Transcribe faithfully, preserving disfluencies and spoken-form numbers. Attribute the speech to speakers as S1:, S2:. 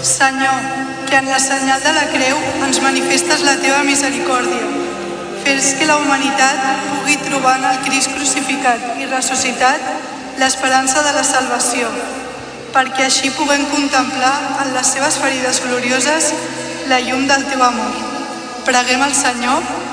S1: Senyor, que en la senyal de la creu ens manifestes la teva misericòrdia. Fes que la humanitat pugui trobar en el Crist crucificat i ressuscitat l'esperança de la salvació, perquè així puguem contemplar en les seves ferides glorioses la llum del teu amor. Preguem al Senyor